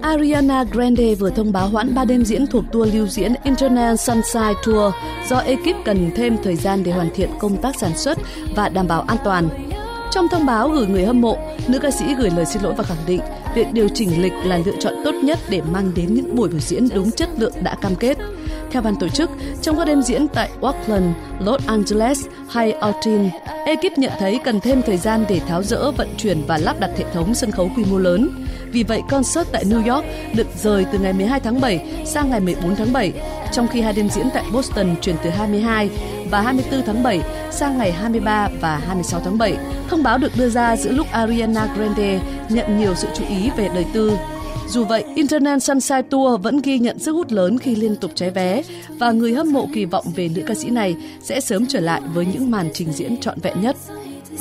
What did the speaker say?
Ariana Grande vừa thông báo hoãn 3 đêm diễn thuộc tour lưu diễn International Sunshine Tour do ekip cần thêm thời gian để hoàn thiện công tác sản xuất và đảm bảo an toàn. Trong thông báo gửi người hâm mộ, nữ ca sĩ gửi lời xin lỗi và khẳng định việc điều chỉnh lịch là lựa chọn tốt nhất để mang đến những buổi biểu diễn đúng chất lượng đã cam kết. Theo ban tổ chức, trong các đêm diễn tại Oakland, Los Angeles hay Austin, ekip nhận thấy cần thêm thời gian để tháo dỡ, vận chuyển và lắp đặt hệ thống sân khấu quy mô lớn. Vì vậy, concert tại New York được rời từ ngày 12 tháng 7 sang ngày 14 tháng 7, trong khi 2 đêm diễn tại Boston chuyển từ 22 và 24 tháng 7 sang ngày 23 và 26 tháng 7. Thông báo được đưa ra giữa lúc Ariana Grande nhận nhiều sự chú ý về đời tư. Dù vậy, International Sunshine Tour vẫn ghi nhận sức hút lớn khi liên tục cháy vé và người hâm mộ kỳ vọng về nữ ca sĩ này sẽ sớm trở lại với những màn trình diễn trọn vẹn nhất.